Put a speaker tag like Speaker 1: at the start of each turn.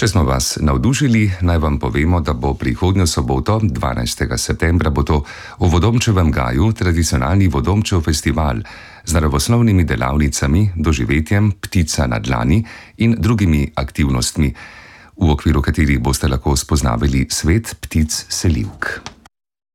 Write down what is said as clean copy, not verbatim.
Speaker 1: Če smo vas navdušili, naj vam povemo, da bo prihodnjo soboto, 12. septembra, bo to v Vodomčevem gaju tradicionalni Vodomčev festival z naravoslovnimi delavnicami, doživetjem Ptica na dlani in drugimi aktivnostmi, v okviru katerih boste lahko spoznavali svet ptic selivk.